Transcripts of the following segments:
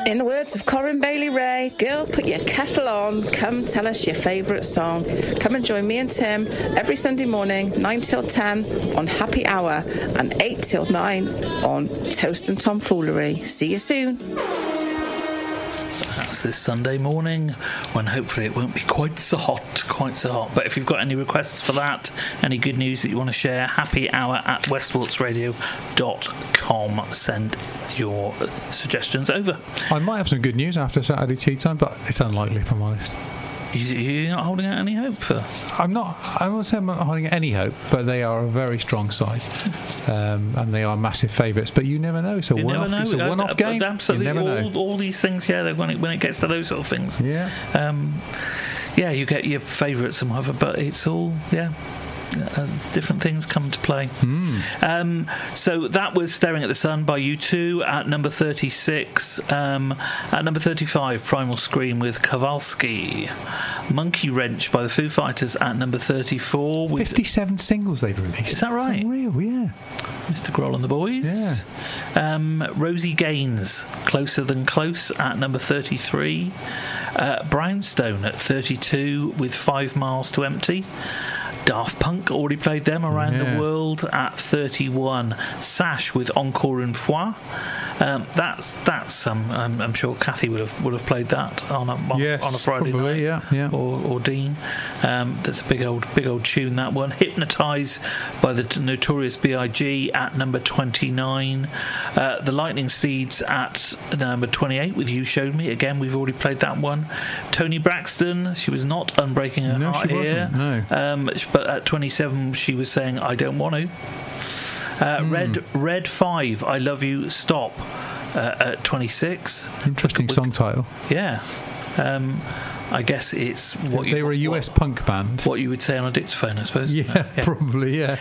In the words of Corinne Bailey Ray, girl, put your kettle on, come tell us your favourite song. Come and join me and Tim every Sunday morning, 9 till 10 on Happy Hour and 8 till 9 on Toast and Tomfoolery. See you soon. That's this Sunday morning, when hopefully it won't be quite so hot. But if you've got any requests for that, any good news that you want to share, happyhour@westwaltsradio.com. Send your suggestions over. I might have some good news after Saturday tea time, but it's unlikely, if I'm honest. You're not holding out any hope for? I won't say I'm not holding out any hope, but they are a very strong side, and they are massive favourites. But you never know. It's a one-off game. Absolutely, you never know. All these things. Yeah, when it gets to those sort of things. Yeah. You get your favourites and whatever, but it's all different things come to play. So that was Staring at the Sun by U2 at number 36. At number 35, Primal Scream with Kowalski. Monkey Wrench by the Foo Fighters at number 34. 57 singles they've released. Is that right? It's unreal, yeah. Mr. Grohl and the Boys. Yeah. Rosie Gaines, Closer Than Close at number 33. Brownstone at 32 with 5 Miles to Empty. Daft Punk, already played them, Around the World at 31. Sash with Encore Une Fois. That's I'm sure Kathy would have played that on a Friday probably, night. Yeah. Or Dean. That's a big old tune, that one. Hypnotise by the Notorious B.I.G. at number 29. The Lightning Seeds at number 28 with You Showed Me. Again, we've already played that one. Toni Braxton, she was not unbreaking her heart she here. wasn't, no. But at 27 she was saying I don't want to. Red 5, I Love You, Stop at 26. Interesting song title. Yeah. I guess it's what they were a US punk band. What you would say on a dictaphone, I suppose. Yeah, probably, yeah.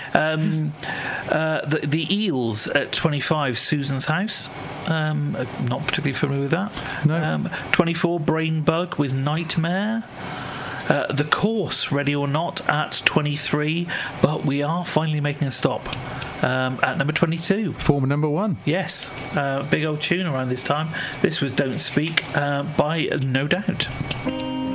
The Eels at 25, Susan's House. Not particularly familiar with that. No. 24, Brain Bug with Nightmare. The Course, Ready or Not at 23, but we are finally making a stop at number 22. Former number 1. Yes, big old tune around this time. This was Don't Speak by No Doubt.